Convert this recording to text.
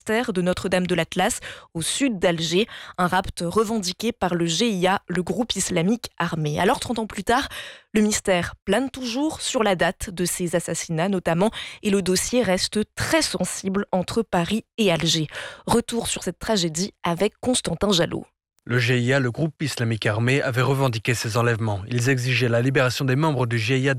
de Notre-Dame de l'Atlas, au sud d'Alger, un rapt revendiqué par le GIA, le groupe islamique armé. Alors, 30 ans plus tard, le mystère plane toujours sur la date de ces assassinats notamment, et le dossier reste très sensible entre Paris et Alger. Retour sur cette tragédie avec Constantin Jalot. Le GIA, le groupe islamique armé, avait revendiqué ces enlèvements. Ils exigeaient la libération des membres du GIA